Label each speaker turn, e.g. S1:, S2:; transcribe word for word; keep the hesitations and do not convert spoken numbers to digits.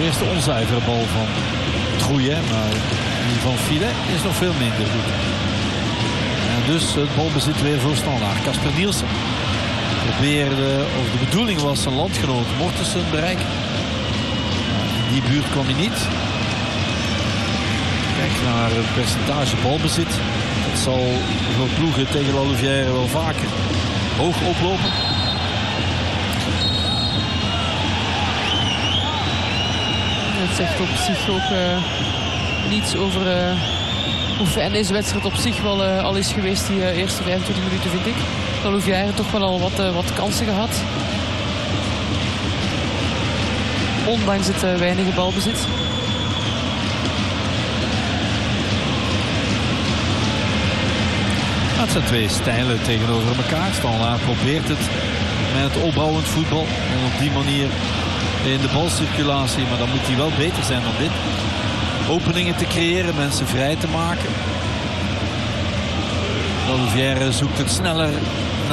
S1: eerste onzuivere bal van Trouillet, maar die van Filet is nog veel minder goed. En dus het balbezit weer voor Standaard. Casper Nielsen probeerde, of de bedoeling was zijn landgenoot Mortensen bereiken. In die buurt kwam hij niet. Kijk naar het percentage balbezit. Dat zal voor ploegen tegen La Louvière wel vaker hoog oplopen.
S2: Het zegt op zich ook uh, niets over uh, hoe fijn deze wedstrijd op zich wel uh, al is geweest. Die uh, eerste vijfentwintig minuten vind ik. La Louvière toch wel al wat, uh, wat kansen gehad. Ondanks het uh, weinige balbezit.
S1: Het zijn twee stijlen tegenover elkaar. Standaard probeert het met het opbouwend voetbal. En op die manier in de balcirculatie. Maar dan moet hij wel beter zijn dan dit. Openingen te creëren, mensen vrij te maken. La Louvière zoekt het sneller